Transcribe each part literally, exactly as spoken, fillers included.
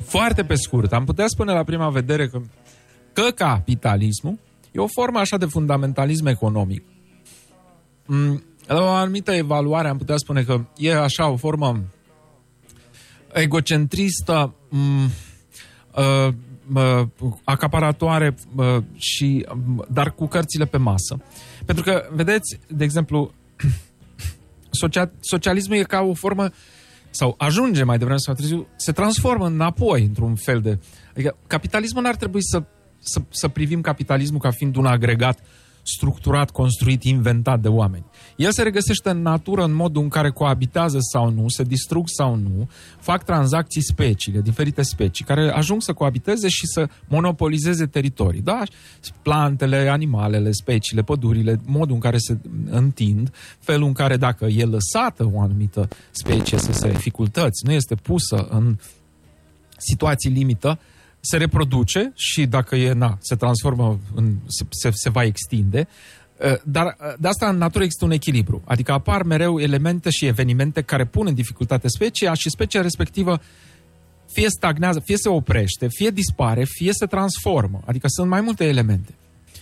foarte pe scurt, am putea spune la prima vedere că, că capitalismul e o formă așa de fundamentalism economic. La o anumită evaluare am putea spune că e așa o formă egocentristă, m- uh, uh, acaparatoare, uh, și, uh, dar cu cărțile pe masă. Pentru că, vedeți, de exemplu, socia- socialismul e ca o formă, sau ajunge mai devreme sau târziu, se transformă înapoi într-un fel de... Adică capitalismul n-ar trebui să, să, să privim capitalismul ca fiind un agregat structurat, construit, inventat de oameni. El se regăsește în natură în modul în care coabitează sau nu, se distrug sau nu, fac tranzacții speciile, diferite specii, care ajung să coabiteze și să monopolizeze teritorii. Da? Plantele, animalele, speciile, pădurile, modul în care se întind, felul în care dacă e lăsată o anumită specie să se dificultăți, nu este pusă în situații limită, se reproduce și dacă e, na, se transformă, în, se, se, se va extinde, dar de asta în natură există un echilibru. Adică apar mereu elemente și evenimente care pun în dificultate specia și specia respectivă fie stagnează, fie se oprește, fie dispare, fie se transformă. Adică sunt mai multe elemente.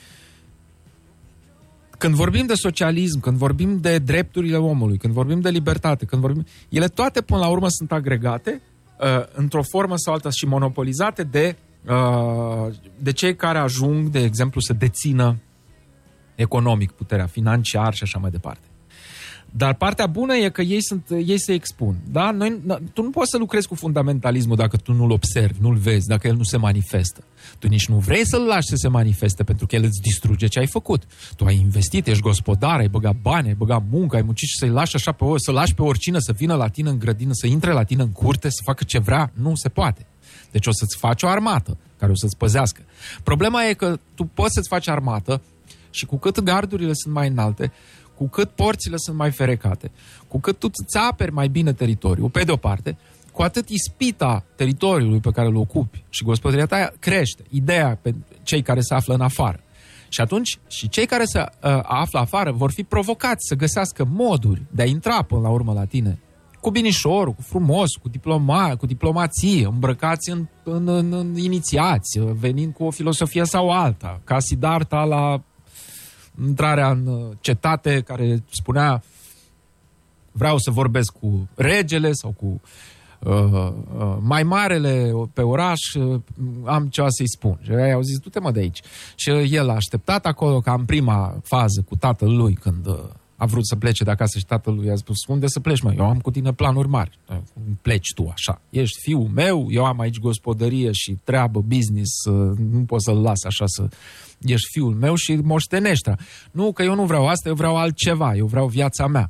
Când vorbim de socialism, când vorbim de drepturile omului, când vorbim de libertate, când vorbim, ele toate până la urmă sunt agregate Uh, într-o formă sau alta și monopolizate de, uh, de cei care ajung, de exemplu, să dețină economic puterea, financiar și așa mai departe. Dar partea bună e că ei, sunt, ei se expun. Da? Noi, tu nu poți să lucrezi cu fundamentalismul dacă tu nu-l observi, nu-l vezi, dacă el nu se manifestă. Tu nici nu vrei să-l lași să se manifeste pentru că el îți distruge ce ai făcut. Tu ai investit, ești gospodar, ai băgat bani, ai băgat muncă, ai muncit și să-i lași așa pe, să lași pe oricine să vină la tine în grădină, să intre la tine în curte, să facă ce vrea. Nu se poate. Deci o să-ți faci o armată care o să-ți păzească. Problema e că tu poți să-ți faci armată și cu cât gardurile sunt mai înalte, cu cât porțile sunt mai ferecate, cu cât tu îți aperi mai bine teritoriul, pe de o parte, cu atât ispita teritoriului pe care îl ocupi și gospodăria ta crește. Ideea pe cei care se află în afară. Și atunci, și cei care se uh, află afară vor fi provocați să găsească moduri de a intra până la urmă la tine. Cu binișorul, cu frumos, cu, diploma, cu diplomație, îmbrăcați în, în, în, în inițiați, venind cu o filosofie sau alta, ca Siddhartha la intrarea în cetate care spunea vreau să vorbesc cu regele sau cu uh, uh, mai marele pe oraș, uh, am ceva să-i spun. Și ei au zis, du-te mă de aici. Și el a așteptat acolo ca în prima fază cu tatăl lui, când uh, a vrut să plece de acasă și tatăl lui a spus, unde să pleci, mă? Eu am cu tine planuri mari. Pleci tu așa. Ești fiul meu, eu am aici gospodărie și treabă, business, uh, nu pot să-l las așa să... Ești fiul meu și moștenești. Nu, că eu nu vreau asta, eu vreau altceva, eu vreau viața mea.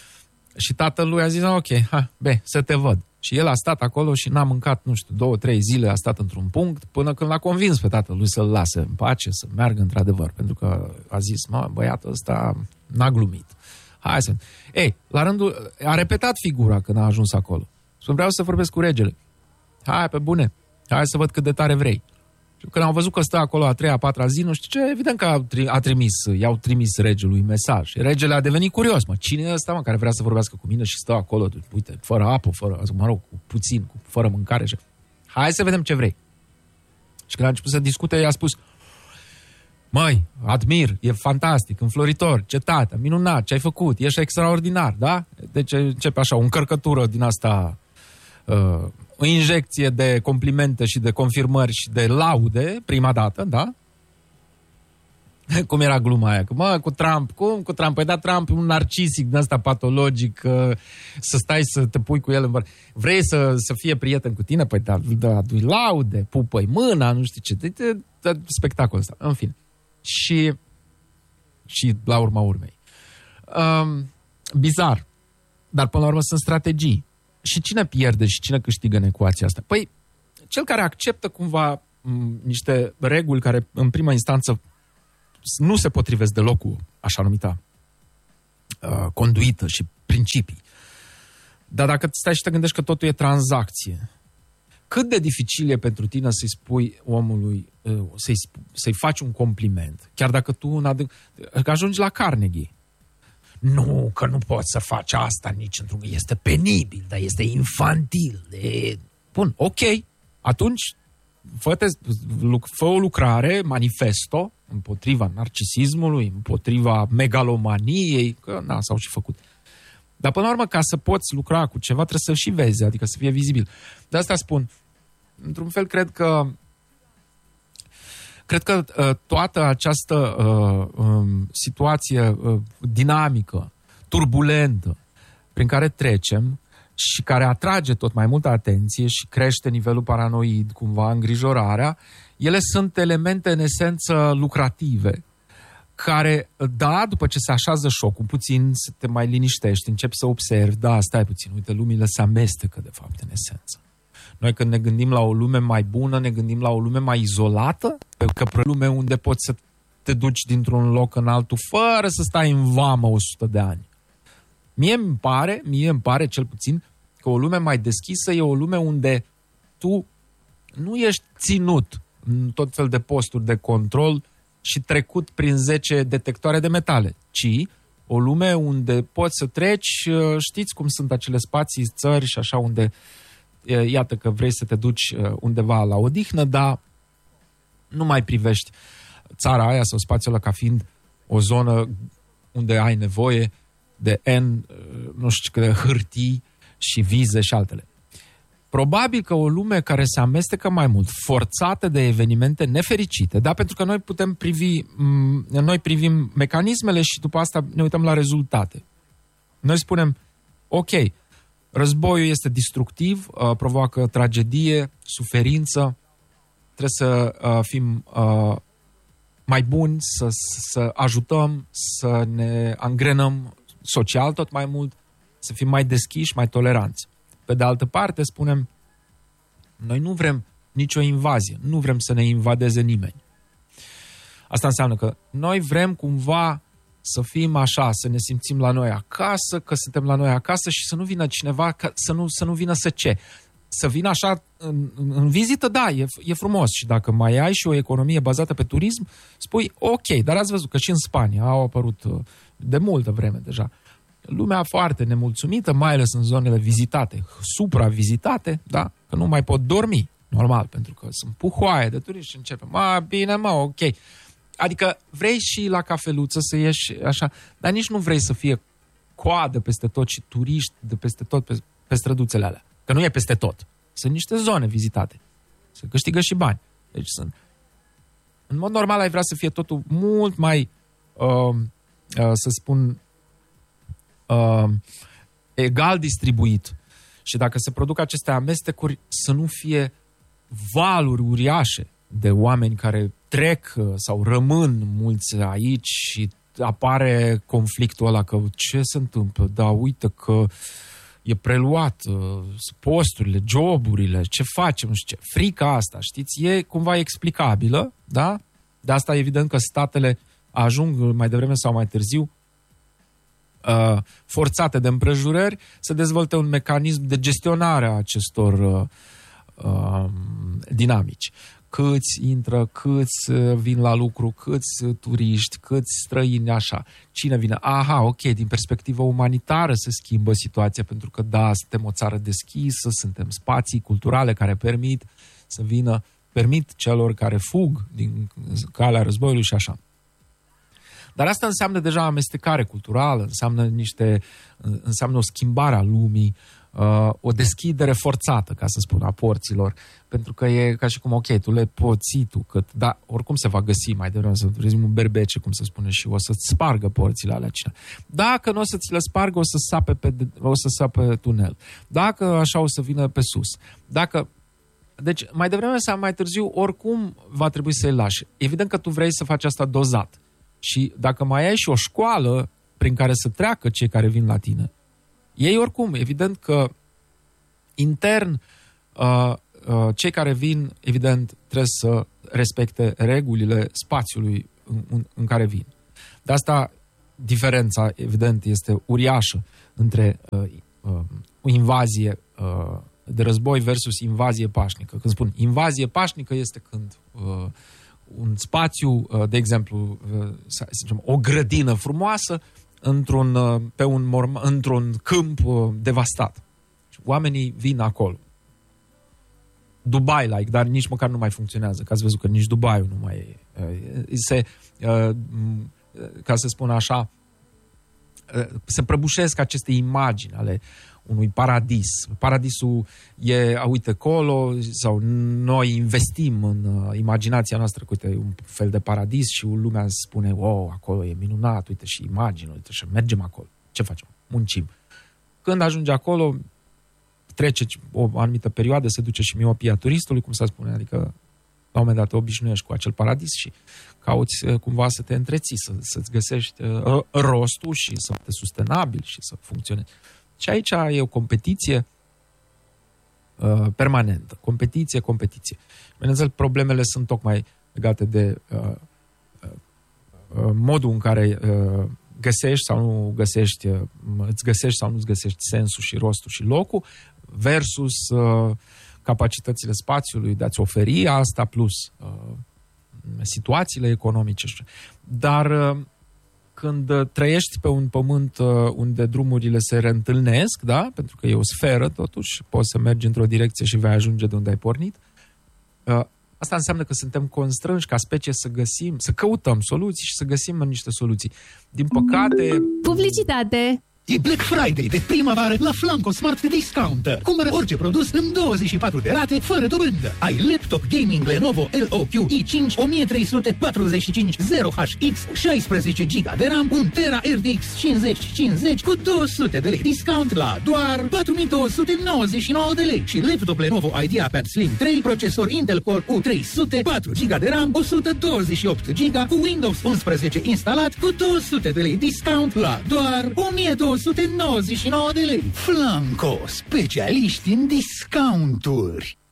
Și tatăl lui a zis, ok, ha, be, să te văd. Și el a stat acolo și n-a mâncat, nu știu, două, trei zile, a stat într-un punct, până când l-a convins pe tatăl lui să-l lase în pace, să meargă într-adevăr. Pentru că a zis, mă, băiatul ăsta n-a glumit. Hai să... Ei, la rândul, a repetat figura când a ajuns acolo. Spune, vreau să vorbesc cu regele. Hai, pe bune, hai să văd cât de tare vrei. Și când am văzut că stă acolo a treia, a patra zi, nu știu ce, evident că a, tri- a trimis, i-au trimis regelui mesaj. Și regele a devenit curios, mă, cine e ăsta, mă, care vrea să vorbească cu mine și stă acolo, uite, fără apă, fără, mă rog, cu puțin, cu, fără mâncare. Și... Hai să vedem ce vrei. Și când a început să discute, i-a spus, măi, admir, e fantastic, înfloritor, cetatea, minunat, ce ai făcut, ești extraordinar, da? Deci începe așa, o încărcătură din asta... Uh, o injecție de complimente și de confirmări și de laude, prima dată, da? Cum era gluma aia? Că, mă, cu Trump, cum cu Trump? Păi da, Trump e un narcisic din ăsta patologic, să stai să te pui cu el în... Vrei să, să fie prieten cu tine? Păi da, da adu-i laude, pupă-i mâna, nu știu ce. De, de, de, spectacolul ăsta, în fine. Și, și la urma urmei. Um, bizar. Dar până la urmă sunt strategii. Și cine pierde și cine câștigă în ecuația asta? Păi, cel care acceptă cumva m- niște reguli care, în prima instanță, nu se potrivesc deloc cu așa numita uh, conduită și principii. Dar dacă stai și te gândești că totul e tranzacție, cât de dificil e pentru tine să-i spui omului, uh, să-i, să-i faci un compliment, chiar dacă tu că ajungi la Carnegie. Nu, că nu poți să faci asta nici într-un... Este penibil, dar este infantil. E... Bun, ok. atunci fă, fă o lucrare, manifesto, împotriva narcisismului, împotriva megalomaniei, că na, s-au și făcut. Dar până la urmă, ca să poți lucra cu ceva, trebuie să și vezi, adică să fie vizibil. De asta spun, într-un fel, cred că cred că uh, toată această uh, um, situație uh, dinamică, turbulentă, prin care trecem și care atrage tot mai multă atenție și crește nivelul paranoid, cumva îngrijorarea, ele sunt elemente în esență lucrative, care, da, după ce se așează șocul, puțin să te mai liniștești, începi să observi, da, stai puțin, uite, lumile se amestecă, de fapt, în esență. Noi când ne gândim la o lume mai bună, ne gândim la o lume mai izolată, că pe lume unde poți să te duci dintr-un loc în altul fără să stai în vamă o sută de ani. Mie îmi pare, mie îmi pare cel puțin că o lume mai deschisă e o lume unde tu nu ești ținut în tot fel de posturi de control și trecut prin zece detectoare de metale, ci o lume unde poți să treci, știți cum sunt acele spații, țări și așa, unde iată că vrei să te duci undeva la odihnă, dar nu mai privești țara aia sau spațiul ăla ca fiind o zonă unde ai nevoie de N, nu știu, de hârtii și vize și altele. Probabil că o lume care se amestecă mai mult, forțată de evenimente nefericite, da, pentru că noi putem privi, noi privim mecanismele și după asta ne uităm la rezultate. Noi spunem, ok, războiul este destructiv, provoacă tragedie, suferință, trebuie să fim mai buni, să, să ajutăm, să ne angrenăm social tot mai mult, să fim mai deschiși, mai toleranți. Pe de altă parte, spunem, noi nu vrem nicio invazie, nu vrem să ne invadeze nimeni. Asta înseamnă că noi vrem cumva să fim așa, să ne simțim la noi acasă, că suntem la noi acasă și să nu vină cineva, să nu, să nu vină să ce? Să vină așa în, în vizită, da, e, e frumos și dacă mai ai și o economie bazată pe turism, spui ok, dar ați văzut că și în Spania au apărut de multă vreme deja lumea foarte nemulțumită, mai ales în zonele vizitate, supra-vizitate, da? Că nu mai pot dormi, normal, pentru că sunt puhoaie de turiști și începem, mă, bine, mă, ok. Adică vrei și la cafeluță să ieși așa, dar nici nu vrei să fie coadă peste tot și turiști de peste tot pe, pe străduțele alea. Că nu e peste tot. Sunt niște zone vizitate. Se câștigă și bani. Deci sunt... În mod normal ai vrea să fie totul mult mai, uh, uh, să spun, uh, egal distribuit. Și dacă se produc aceste amestecuri, să nu fie valuri uriașe de oameni care trec sau rămân mulți aici și apare conflictul ăla că ce se întâmplă? Da, uite că e preluat posturile, joburile, ce facem, nu știu ce. Frica asta, știți, e cumva explicabilă, da? De asta evident că statele ajung mai devreme sau mai târziu uh, forțate de împrejurări să dezvolte un mecanism de gestionare a acestor uh, uh, dinamici. Câți intră, câți vin la lucru, câți turiști, câți străini, așa. Cine vine? Aha, ok, din perspectivă umanitară se schimbă situația, pentru că, da, suntem o țară deschisă, suntem spații culturale care permit să vină, permit celor care fug din calea războiului și așa. Dar asta înseamnă deja amestecare culturală, înseamnă niște, înseamnă o schimbare a lumii, Uh, o deschidere forțată, ca să spun, a porților, pentru că e ca și cum, ok, tu le poți tu, cât, dar oricum se va găsi mai devreme să rezim un berbece, cum se spune, și o să-ți spargă porțile alea cine. Dacă nu o să ți le spargă, o să sape pe, o să sape tunel. Dacă așa o să vină pe sus. Dacă Deci, mai devreme sau mai târziu, oricum va trebui să-i lași. Evident că tu vrei să faci asta dozat. Și dacă mai ai și o școală prin care să treacă cei care vin la tine, ei oricum, evident că intern, uh, uh, cei care vin, evident, trebuie să respecte regulile spațiului în, în, în care vin. De asta, diferența, evident, este uriașă între uh, uh, o invazie uh, de război versus invazie pașnică. Când spun invazie pașnică, este când uh, un spațiu, uh, de exemplu, uh, să zicem, o grădină frumoasă, într-un, pe un morm- într-un câmp devastat. Oamenii vin acolo. Dubai-like, dar nici măcar nu mai funcționează, că ați văzut că nici Dubai-ul nu mai e. Se, ca să spun așa, se prăbușesc aceste imagini ale unui paradis. Paradisul e, uite, acolo, sau noi investim în imaginația noastră, că, uite, un fel de paradis și lumea spune, wow, acolo e minunat, uite, și imagini, uite, și mergem acolo. Ce facem? Muncim. Când ajunge acolo, trece o anumită perioadă, se duce și miopia turistului, cum se spune, adică la un moment dat te obișnuiești cu acel paradis și cauți cumva să te întreții, să, să-ți găsești uh, rostul și să te sustenabil și să funcționezi. Și aici e o competiție uh, permanentă. Competiție, competiție. Bineînțeles, problemele sunt tocmai legate de uh, uh, modul în care uh, găsești sau nu găsești, uh, îți găsești sau nu-ți găsești sensul și rostul și locul versus uh, capacitățile spațiului de a-ți oferi asta plus uh, situațiile economice. Dar uh, când trăiești pe un pământ unde drumurile se reîntâlnesc, da? Pentru că e o sferă, totuși, poți să mergi într-o direcție și vei ajunge de unde ai pornit, asta înseamnă că suntem constrânși ca specie să găsim, să căutăm soluții și să găsim niște soluții. Din păcate... Publicitate! E Black Friday de primăvară la Flanco Smart Discount. Cumpără orice produs în douăzeci și patru de rate, fără dobândă. Ai laptop gaming Lenovo L O Q i cinci o mie trei sute patruzeci și cinci zero H X, șaisprezece giga de RAM, un tera R T X cincizeci cincizeci cu două sute de lei discount la doar patru mii două sute nouăzeci și nouă de lei. Și laptop Lenovo IdeaPad Slim trei, procesor Intel Core U trei sute, patru giga de RAM, o sută douăzeci și opt giga cu Windows unsprezece instalat cu două sute de lei discount la doar o mie două sute nouăzeci și nouă de lei. Flanco, specialiști în discounturi.